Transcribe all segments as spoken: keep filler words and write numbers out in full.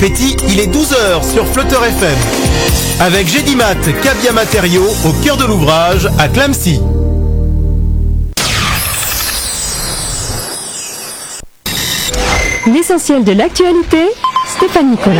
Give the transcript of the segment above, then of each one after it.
Petit, il est douze heures sur Flutter F M. Avec Gédimat, Cabia Matériaux, au cœur de l'ouvrage, à Clamecy. L'essentiel de l'actualité, Stéphane Nicolas.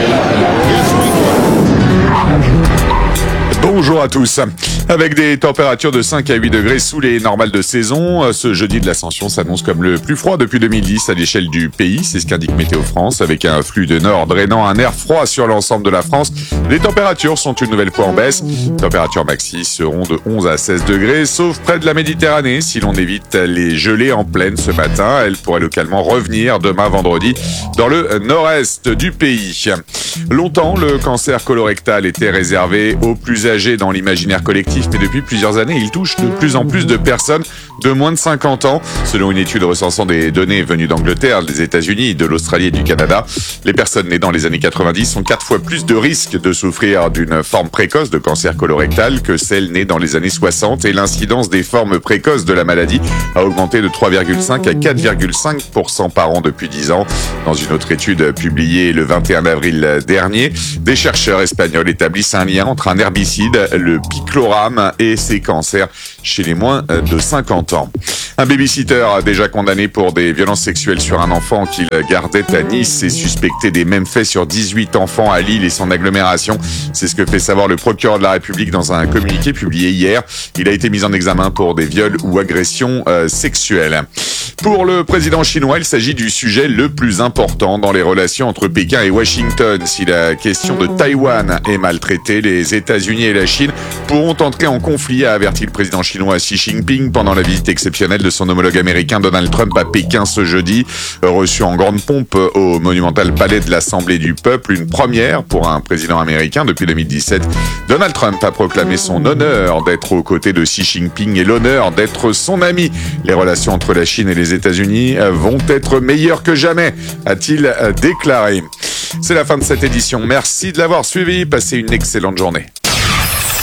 Bonjour à tous. Avec des températures de cinq à huit degrés sous les normales de saison, ce jeudi de l'Ascension s'annonce comme le plus froid depuis deux mille dix à l'échelle du pays. C'est ce qu'indique Météo France. Avec un flux de nord drainant un air froid sur l'ensemble de la France, les températures sont une nouvelle fois en baisse. Les températures maxi seront de onze à seize degrés, sauf près de la Méditerranée. Si l'on évite les gelées en pleine ce matin, elles pourraient localement revenir demain vendredi dans le nord-est du pays. Longtemps, le cancer colorectal était réservé aux plus âgés dans l'imaginaire collectif, mais depuis plusieurs années, il touche de plus en plus de personnes de moins de cinquante ans. Selon une étude recensant des données venues d'Angleterre, des États-Unis, de l'Australie et du Canada, les personnes nées dans les années quatre-vingt-dix ont quatre fois plus de risques de souffrir d'une forme précoce de cancer colorectal que celles nées dans les années soixante, et l'incidence des formes précoces de la maladie a augmenté de trois virgule cinq à quatre virgule cinq pour cent par an depuis dix ans. Dans une autre étude publiée le vingt et un avril dernier, des chercheurs espagnols établissent un lien entre un herbicide, le picloram, et ces cancers chez les moins de cinquante ans. Un babysitter déjà condamné pour des violences sexuelles sur un enfant qu'il gardait à Nice est suspecté des mêmes faits sur dix-huit enfants à Lille et son agglomération. C'est ce que fait savoir le procureur de la République dans un communiqué publié hier. Il a été mis en examen pour des viols ou agressions euh, sexuelles. Pour le président chinois, il s'agit du sujet le plus important dans les relations entre Pékin et Washington. Si la question de Taïwan est maltraitée, les États-Unis et la Chine pourront entrer en conflit, a averti le président chinois Xi Jinping pendant la visite exceptionnelle de son homologue américain Donald Trump à Pékin ce jeudi. Reçu en grande pompe au monumental palais de l'Assemblée du peuple, une première pour un président américain depuis deux mille dix-sept, Donald Trump a proclamé son honneur d'être aux côtés de Xi Jinping et l'honneur d'être son ami. Les relations entre la Chine et les États-Unis vont être meilleures que jamais, a-t-il déclaré. C'est la fin de cette édition. Merci de l'avoir suivi. Passez une excellente journée.